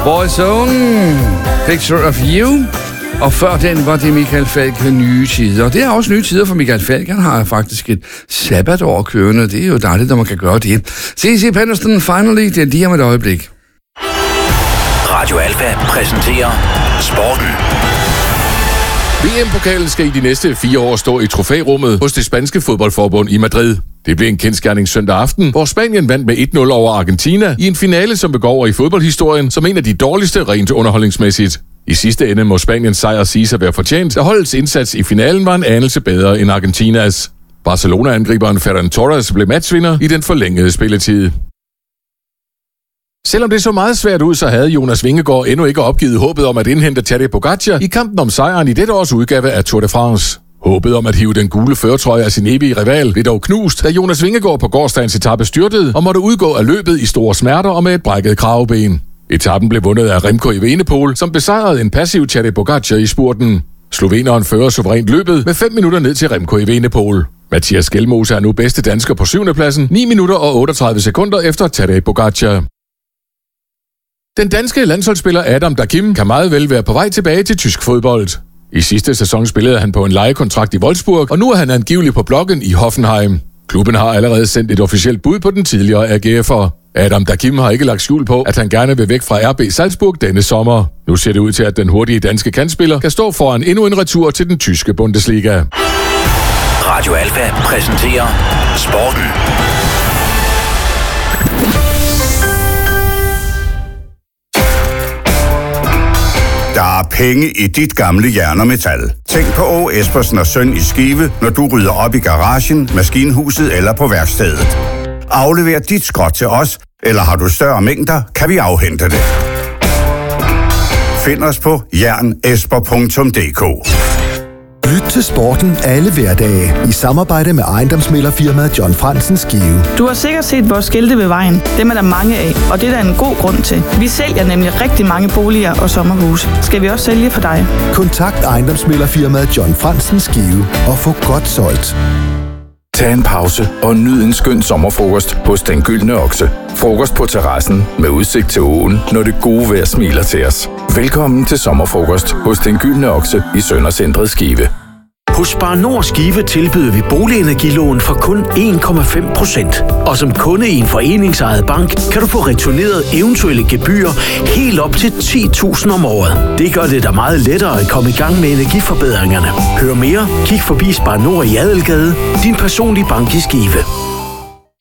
Boyzone, Picture of You. Og før den var det Michael Falch Nye Tider. Det er også nye tider for Michael Falch. Han har faktisk et sabbatår kørende. Det er jo dejligt, at man kan gøre det. C.C. Peniston, Finally, det er lige om et øjeblik. Radio Alfa præsenterer Sporten. VM-pokalen skal i de næste 4 år stå i trofærummet hos det spanske fodboldforbund i Madrid. Det blev en kendsgerning søndag aften, hvor Spanien vandt med 1-0 over Argentina i en finale, som begår over i fodboldhistorien som en af de dårligste rent underholdningsmæssigt. I sidste ende må Spaniens sejr sige sig være fortjent, da holdets indsats i finalen var en anelse bedre end Argentinas. Barcelona-angriberen Ferran Torres blev matchvinder i den forlængede spilletid. Selvom det så meget svært ud, så havde Jonas Vingegaard endnu ikke opgivet håbet om at indhente Tadej Pogačar i kampen om sejren i dette års udgave af Tour de France. Håbet om at hive den gule førertrøje af sin evige rival blev dog knust, da Jonas Vingegaard på gårsdagens etape styrtede og måtte udgå af løbet i store smerter og med et brækket kraveben. Etappen blev vundet af Remco Evenepoel, som besejrede en passiv Tadej Pogačar i spurten. Sloveneren fører suverænt løbet med 5 minutter ned til Remco Evenepoel. Mathias Skelmose er nu bedste dansker på 7. pladsen, 9 minutter og 38 sekunder efter Tadej Pogačar. Den danske landsholdsspiller Adam Dakim kan meget vel være på vej tilbage til tysk fodbold. I sidste sæson spillede han på en lejekontrakt i Wolfsburg, og nu er han angiveligt på bloggen i Hoffenheim. Klubben har allerede sendt et officielt bud på den tidligere AGF'er. Adam Dakim har ikke lagt skjul på, at han gerne vil væk fra RB Salzburg denne sommer. Nu ser det ud til, at den hurtige danske kantspiller kan stå foran endnu en retur til den tyske Bundesliga. Radio Alfa præsenterer Sporten. Der er penge i dit gamle jern og metal. Tænk på Å. Espersen og Søn i Skive, når du rydder op i garagen, maskinhuset eller på værkstedet. Aflever dit skrot til os, eller har du større mængder, kan vi afhente det. Find os på jernesper.dk. Lyt til Sporten alle hverdage i samarbejde med ejendomsmæglerfirmaet John Frantzen Skive. Du har sikkert set vores skilte ved vejen. Dem er der mange af, og det er der en god grund til. Vi sælger nemlig rigtig mange boliger og sommerhuse. Skal vi også sælge for dig? Kontakt ejendomsmæglerfirmaet John Frantzen Skive og få godt solgt. Tag en pause og nyd en skøn sommerfrokost hos Den Gyldne Okse. Frokost på terrassen med udsigt til åen, når det gode vejr smiler til os. Velkommen til sommerfrokost hos Den Gyldne Okse i Søndercentret Skive. Hos Spar Nord Skive tilbyder vi boligenergilån for kun 1,5%. Og som kunde i en foreningsejet bank, kan du få returneret eventuelle gebyrer helt op til 10.000 om året. Det gør det da meget lettere at komme i gang med energiforbedringerne. Hør mere, kig forbi Spar Nord i Adelgade, din personlige bank i Skive.